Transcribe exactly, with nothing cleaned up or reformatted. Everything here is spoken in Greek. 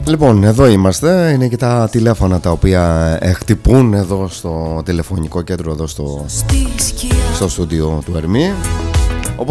Λοιπόν, εδώ είμαστε. Είναι και τα τηλέφωνα τα οποία χτυπούν εδώ στο τηλεφωνικό κέντρο, εδώ στο, στο στούντιο του Ερμή.